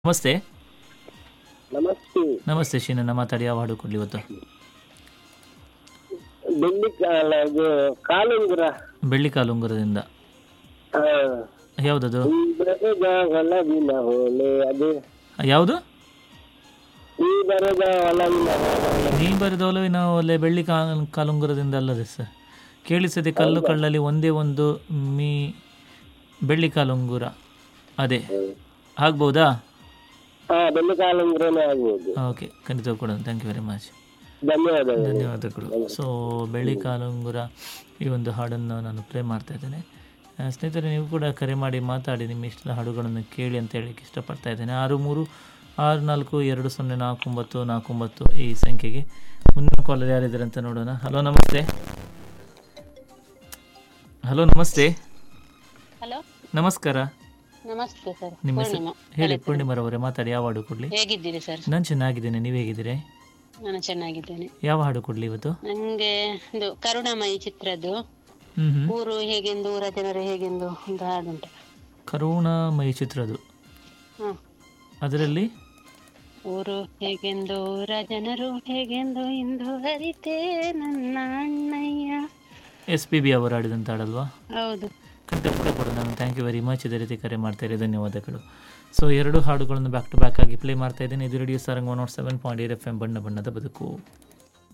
ನಮಸ್ತೆ. ನಮಸ್ತೆ. ನಮಸ್ತೆ ಶೀನಣ್ಣ, ಮಾತಾಡಿ. ಯಾವ ಹಾಡು ಕೊಡ್ಲಿ ಇವತ್ತು? ಬೆಳ್ಳಿ ಕಾಲುಂಗುರ. ಬೆಳ್ಳಿ ಕಾಲುಂಗುರದಿಂದ ಆ, ಯಾವುದದು? ಈ ಬರದ ಒಲವಿನ ಹೋಲೆ ಅದು. ಯಾವುದು? ಈ ಬರದ ಒಲವಿನ ಹೋಲೆ. ನೀ ಬರೆದ ಒಲವಿನ ಒಲೆ ಬೆಳ್ಳಿ ಕಾಲುಂಗುರದಿಂದ ಅಲ್ಲದೆ ಸರ್. ಕೇಳಿಸದೆ ಕಲ್ಲು ಕಳ್ಳಲ್ಲಿ ಒಂದೇ ಒಂದು ಮೀ ಬೆಳ್ಳಿ ಕಾಲುಂಗುರ, ಅದೇ ಆಗ್ಬೋದಾ? ಬೆಳ್ಳಿ ಕಾಲುಂಗುರನೇ ಆಗ್ಬೋದು. ಓಕೆ, ಖಂಡಿತ ಕೊಡೋಣ. ಥ್ಯಾಂಕ್ ಯು ವೆರಿ ಮಚ್, ಧನ್ಯವಾದಗಳು. ಧನ್ಯವಾದಗಳು. ಸೊ ಬೆಳ್ಳಿ ಕಾಲುಂಗುರ ಈ ಒಂದು ಹಾಡನ್ನು ನಾನು ಪ್ಲೇ ಮಾಡ್ತಾ ಇದ್ದೇನೆ. ಸ್ನೇಹಿತರೆ, ನೀವು ಕೂಡ ಕರೆ ಮಾಡಿ ಮಾತಾಡಿ, ನಿಮ್ಮ ಇಷ್ಟದ ಹಾಡುಗಳನ್ನು ಕೇಳಿ ಅಂತ ಹೇಳಕ್ಕೆ ಇಷ್ಟಪಡ್ತಾ ಇದ್ದೇನೆ. 6364204949 ಈ ಸಂಖ್ಯೆಗೆ. ಮುಂದಿನ ಕಾಲರ್ ಯಾರಿದ್ದಾರೆ ಅಂತ ನೋಡೋಣ. ಹಲೋ, ನಮಸ್ತೆ. ಹಲೋ, ನಮಸ್ತೆ. ಹಲೋ, ನಮಸ್ಕಾರ. ನಮಸ್ತೆ ಸರ್. ನಿಮ್ಮ ಹೆಸರು ಹೇಳಿ. ಪೂರ್ಣಿಮರವರೇ, ಮಾತಾಡಿ. ಯಾವ ಹಾಡು ಕೊಡ್ಲಿ? ಹೇಗಿದ್ದೀರಿ ಸರ್? ನಾನು ಚೆನ್ನಾಗಿದ್ದೇನೆ, ನೀವು ಹೇಗಿದ್ದೀರಿ? ನಾನು ಚೆನ್ನಾಗಿದ್ದೇನೆ. ಯಾವ ಹಾಡು ಕೊಡ್ಲಿ ಇವತ್ತು? ನಂಗೆ ಒಂದು ಕರುಣಾಮಯಿ ಚಿತ್ರದ್ದು ಊರು ಹೇಗೆಂದು ಊರ ಜನರು ಹೇಗೆಂದು ಒಂದು ಹಾಡುಂಟು. ಕರುಣಾಮಯಿ ಚಿತ್ರದ್ದು. ಹ, ಅದರಲ್ಲಿ ಊರು ಹೇಗೆಂದು ಊರ ಜನರು ಹೇಗೆಂದು ಇಂದು ಹರಿತೆ ನನ್ನ ಅಣ್ಣಯ್ಯ. SPB ಅವರು ಹಾಡಿದಂತ ಹಾಡಲ್ವಾ? ಹೌದು. ಖಂಡಿತ ಕೂಡ ಕೊಡೋಣ. ನಾನು ಥ್ಯಾಂಕ್ ಯು ವೆರಿ ಮಚ್. ಇದೇ ರೀತಿ ಕರೆ ಮಾಡ್ತಾ ಇರಿ, ಧನ್ಯವಾದಗಳು. ಸೊ ಎರಡು ಹಾಡುಗಳನ್ನು ಬ್ಯಾಕ್ ಟು ಬ್ಯಾಕ್ ಆಗಿ ಪ್ಲೇ ಮಾಡ್ತಾ ಇದ್ದೇನೆ. ಇದು ರೇಡಿಯೋ ಸಾರಂಗ್ 107.8 FM, ಬಣ್ಣ ಬಣ್ಣದ ಬದುಕು.